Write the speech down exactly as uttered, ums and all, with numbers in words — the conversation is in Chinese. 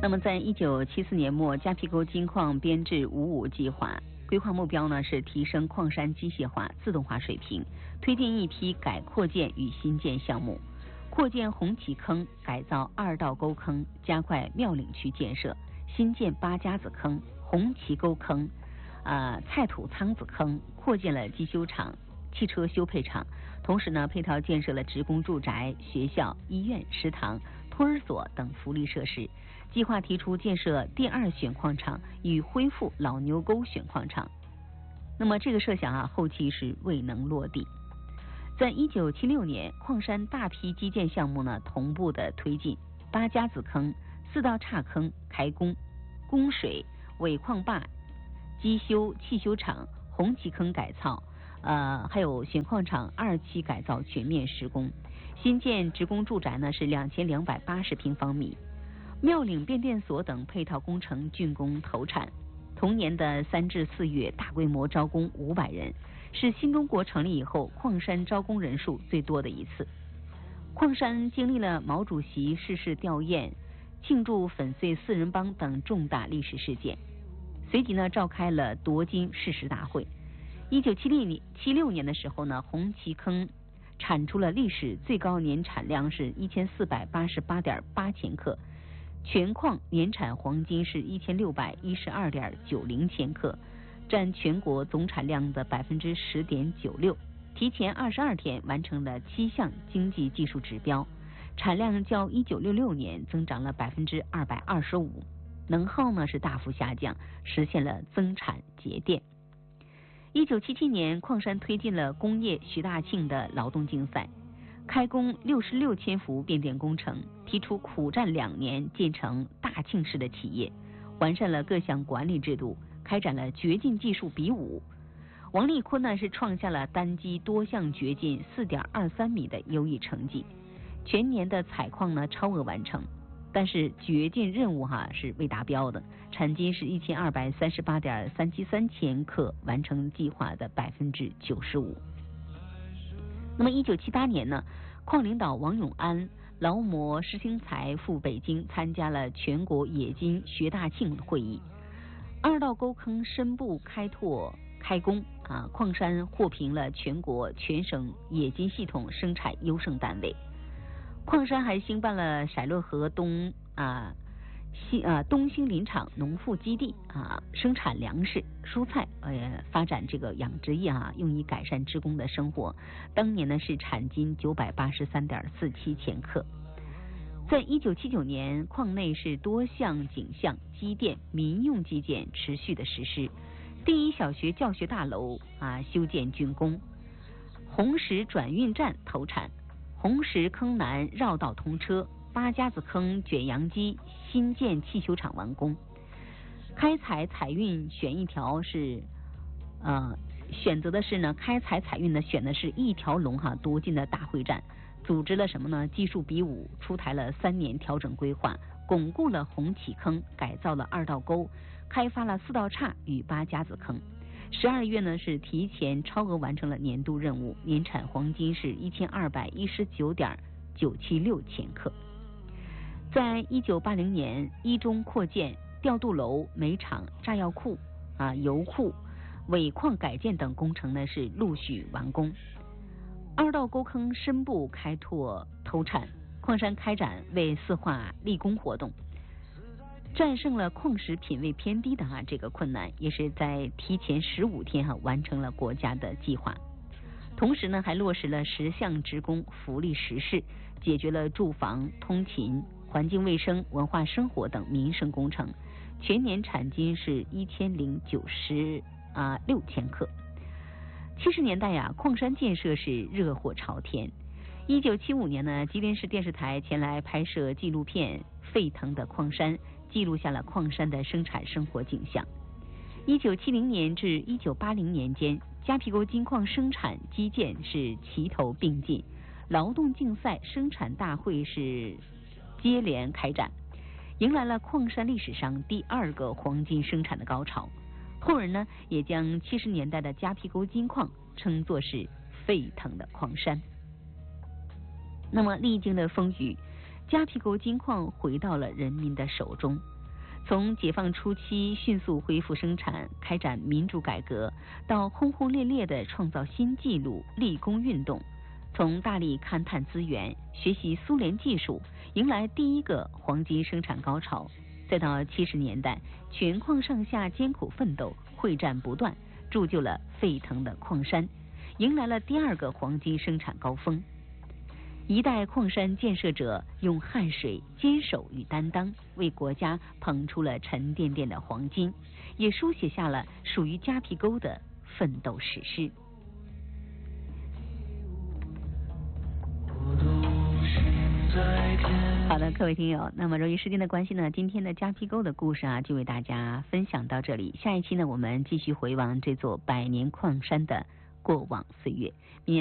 那么在一九七四年末，迦毗沟金矿编制五五计划规划目标呢是提升矿山机械化、自动化水平，推进一批改扩建与新建项目，扩建红旗坑，改造二道沟坑，加快庙岭区建设，新建八家子坑、红旗沟坑、呃菜土仓子坑，扩建了机修厂、汽车修配厂，同时呢，配套建设了职工住宅、学校、医院、食堂、托儿所等福利设施。计划提出建设第二选矿场与恢复老牛沟选矿场。那么这个设想啊，后期是未能落地。在一九七六年，矿山大批基建项目呢同步的推进，八家子坑、四道岔坑开工，供水、尾矿坝、机修、汽修厂、红旗坑改造。呃，还有选矿场二期改造全面施工，新建职工住宅呢是两千两百八十平方米，庙岭变电所等配套工程竣工投产。同年的三至四月，大规模招工五百人，是新中国成立以后矿山招工人数最多的一次。矿山经历了毛主席逝世吊唁、庆祝粉碎四人帮等重大历史事件，随即呢召开了夺金誓师大会。一九七六年七六年的时候呢，红旗坑产出了历史最高年产量是一千四百八十八点八千克，全矿年产黄金是一千六百一十二点九零千克，占全国总产量的百分之十点九六，提前二十二天完成了七项经济技术指标，产量较一九六六年增长了百分之二百二十五，能耗呢是大幅下降，实现了增产节电。一九七七年，矿山推进了工业徐大庆的劳动竞赛，开工六十六千伏变电工程，提出苦战两年建成大庆市的企业，完善了各项管理制度，开展了掘进技术比武。王立坤呢是创下了单机多项掘进四点二三米的优异成绩，全年的采矿呢超额完成。但是掘进任务哈是未达标的，产金是一千二百三十八点三七三千克，完成计划的百分之九十五。那么一九七八年呢，矿领导王永安、劳模施兴才赴北京参加了全国冶金学大庆会议，二道沟坑深部开拓开工啊，矿山获评了全国全省冶金系统生产优胜单位。矿山还兴办了骰勒河东啊西啊东兴林场农副基地啊，生产粮食、蔬菜，呃，发展这个养殖业啊，用以改善职工的生活。当年呢是产金九百八十三点四七千克。在一九七九年，矿内是多项景象、机电、民用基建持续的实施。第一小学教学大楼啊修建竣工，红石转运站投产。红石坑南绕道通车，八家子坑卷扬机新建汽修厂完工。开采采运选一条是呃选择的是呢，开采采运呢选的是一条龙哈多进的大会战，组织了什么呢？技术比武，出台了三年调整规划，巩固了红旗坑，改造了二道沟，开发了四道岔与八家子坑。十二月呢是提前超额完成了年度任务，年产黄金是一千二百一十九点九七六千克。在一九八零年，一中扩建、调度楼、煤厂、炸药库啊、油库、尾矿改建等工程呢是陆续完工。二道沟坑深部开拓投产，矿山开展为四化立功活动。战胜了矿石品位偏低的啊这个困难，也是在提前十五天哈、啊、完成了国家的计划。同时呢，还落实了十项职工福利实事，解决了住房、通勤、环境卫生、文化生活等民生工程。全年产金是一千零九十啊六千克。七十年代呀、啊，矿山建设是热火朝天。一九七五年呢，吉林市电视台前来拍摄纪录片《沸腾的矿山》，记录下了矿山的生产生活景象。一九七零年至一九八零年间，迦毗沟金矿生产基建是齐头并进，劳动竞赛、生产大会是接连开展，迎来了矿山历史上第二个黄金生产的高潮。后人呢，也将七十年代的迦毗沟金矿称作是沸腾的矿山。那么历经的风雨， 迦皮沟金矿回到了人民的手中。从解放初期迅速恢复生产，开展民主改革，到轰轰烈烈地创造新纪录、立功运动，从大力勘探资源、学习苏联技术，迎来第一个黄金生产高潮，再到七十年代，全矿上下艰苦奋斗，会战不断，铸就了沸腾的矿山，迎来了第二个黄金生产高峰。一代矿山建设者用汗水、坚守与担当，为国家捧出了沉甸甸的黄金，也书写下了属于迦皮沟的奋斗史诗。好的，各位听友，那么由于时间的关系呢，今天的迦皮沟的故事啊，就为大家分享到这里。下一期呢，我们继续回望这座百年矿山的过往岁月。